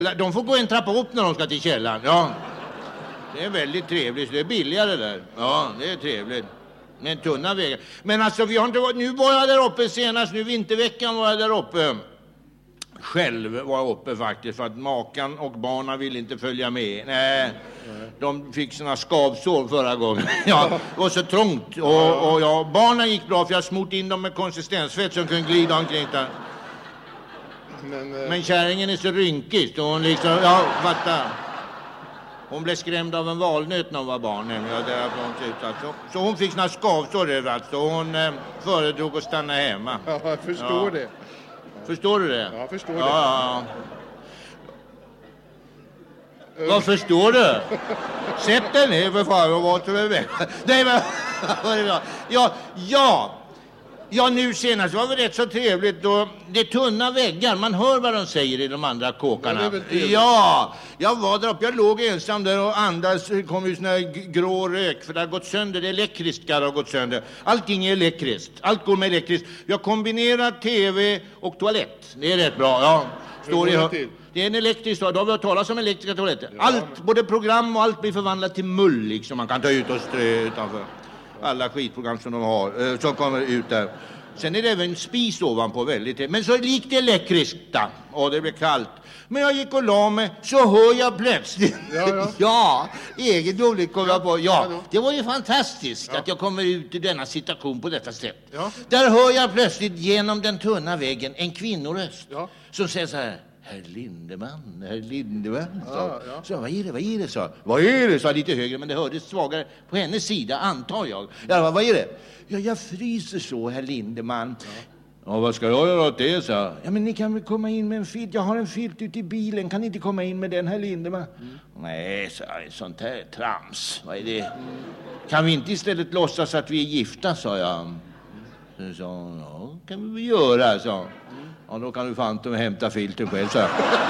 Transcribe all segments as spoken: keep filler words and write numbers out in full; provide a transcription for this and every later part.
De får gå en trappa upp när de ska till källaren. Ja, det är väldigt trevligt. Det är billigare där. Ja, det är trevligt. Med tunna vägar. Men alltså, vi har inte varit... Nu var jag där uppe senast. Nu vinterveckan var jag där uppe. Själv var jag uppe faktiskt. För att makan och barnen ville inte följa med. Nej, de fick sina skavsår förra gången. Ja, det var så trångt. Och, och ja, barnen gick bra för jag smort in dem med konsistensfett som kunde glida omkring där. Men, eh... Men kärringen är så rynkig. Så hon liksom... Ja, fatta. Hon blev skrämd av en valnöt när hon var barn. Ja, så, så hon fick sina skavsår överallt. Så hon eh, föredrog att stanna hemma. Ja, jag förstår ja. det. Förstår du det? Ja, jag förstår ja, det. Ja, ja. Vad förstår du? Sätt dig ner för fan och var till väg. Nej, men... ja, ja. Ja, nu senast var det rätt så trevligt. Då, det är tunna väggar. Man hör vad de säger i de andra kåkarna. Ja, ja, jag var där uppe. Jag låg ensam där och andades. Det kom ju sån här grå rök. För det har gått sönder. Det elektriska har gått sönder. Allting är elektriskt. Allt går med elektriskt. Jag kombinerar tv och toalett. Det är rätt bra, ja. Står i, det är en elektrisk toalett. Då har vi hört talas om elektriska toaletter. Ja, allt, men... både program och allt blir förvandlat till mull. Liksom. Man kan ta ut och strö utanför. Alla skitprogram som de har, som kommer ut där. Sen är det även en spis ovanpå väldigt. Men så likt det elektriska. Och det blir kallt. Men jag gick och la mig, så hör jag plötsligt. Ja, ja. ja egendomligt kom jag på. Ja, det var ju fantastiskt ja. Att jag kommer ut i denna situation på detta sätt. Ja. Där hör jag plötsligt genom den tunna väggen en kvinnoröst. Ja. Som säger så här. Herr Lindeman, herr Lindeman. Så, ja, ja. så vad är det, vad är det, så? Vad är det, så lite högre, men det hördes svagare på hennes sida, antar jag. Ja, vad är det? Ja, jag fryser så, herr Lindeman. Ja. Ja, vad ska jag göra åt det, så? Ja, men ni kan väl komma in med en filt. Jag har en filt ute i bilen. Kan ni inte komma in med den, herr Lindeman? Mm. Nej, så sånt här trams. Vad är det? Mm. Kan vi inte istället låtsas att vi är gifta, sa jag. Så sa ja, kan vi väl göra, så. Mm. Ja, då kan du fan inte hämta filten själv, så.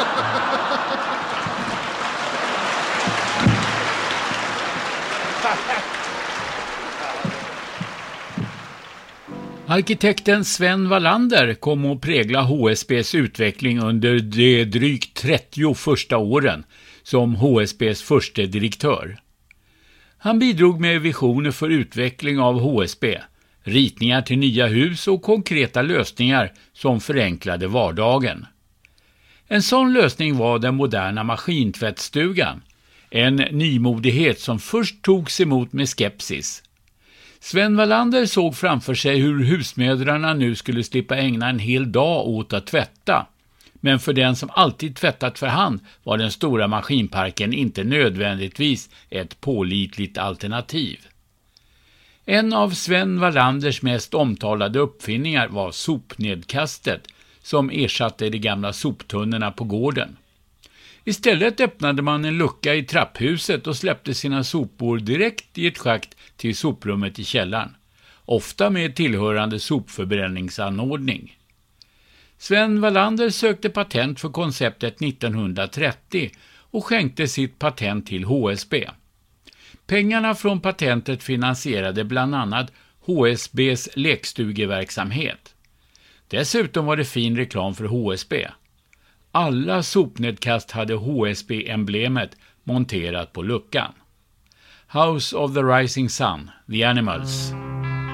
Arkitekten Sven Wallander kom att prägla H S B:s utveckling under de drygt trettio första åren som H S B:s första direktör. Han bidrog med visioner för utveckling av H S B, ritningar till nya hus och konkreta lösningar som förenklade vardagen. En sån lösning var den moderna maskintvättstugan, en nymodighet som först togs emot med skepsis. Sven Wallander såg framför sig hur husmödrarna nu skulle slippa ägna en hel dag åt att tvätta. Men för den som alltid tvättat för hand var den stora maskinparken inte nödvändigtvis ett pålitligt alternativ. En av Sven Wallanders mest omtalade uppfinningar var sopnedkastet som ersatte de gamla soptunnorna på gården. Istället öppnade man en lucka i trapphuset och släppte sina sopor direkt i ett schakt till soprummet i källaren, ofta med tillhörande sopförbränningsanordning. Sven Wallander sökte patent för konceptet nittonhundratrettio och skänkte sitt patent till H S B. Pengarna från patentet finansierade bland annat H S B:s lekstugeverksamhet. Dessutom var det fin reklam för H S B. Alla sopnedkast hade H S B-emblemet monterat på luckan. House of the Rising Sun, The Animals.